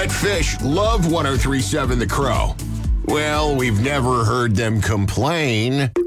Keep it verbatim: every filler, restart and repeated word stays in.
Wet Fish love one oh three point seven The Crow. Well, we've never heard them complain.